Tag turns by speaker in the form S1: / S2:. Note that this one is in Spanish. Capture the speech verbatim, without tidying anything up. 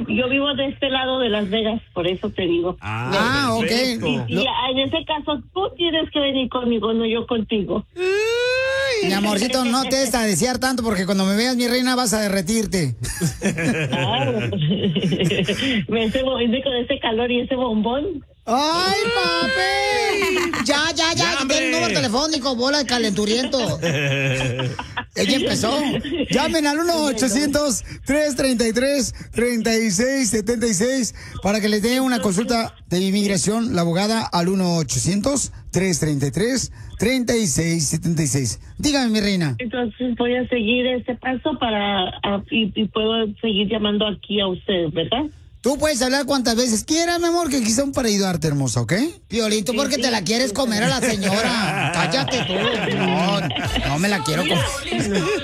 S1: yo vivo de este lado de Las Vegas, por eso te digo.
S2: Ah,
S3: ah ok.
S1: Y, y en ese caso, tú tienes que venir conmigo, no yo contigo.
S3: Mi amorcito, no te des a desear tanto porque cuando me veas, mi reina, vas a derretirte.
S1: Ah, me ese, con ese calor y ese bombón.
S3: ¡Ay, papi! Ya, ya, ya,
S2: Ya,
S3: que tiene el número telefónico, bola de calenturiento. Ella empezó. Llamen al uno ochocientos, tres treinta y tres, treinta y seis setenta y seis para que les dé una consulta de inmigración, la abogada, al uno ochocientos, tres treinta y tres, treinta y seis setenta y seis. Dígame, mi reina.
S1: Entonces voy a seguir este paso para a, y, y puedo seguir llamando aquí a usted, ¿verdad?
S3: Tú puedes hablar cuantas veces quieras, mi amor, que aquí son para ayudarte, hermosa, ¿ok? Piolito,
S1: Sí,
S3: porque
S1: sí,
S3: te la quieres
S1: sí,
S3: comer a la señora. Cállate tú. No, no me la quiero comer.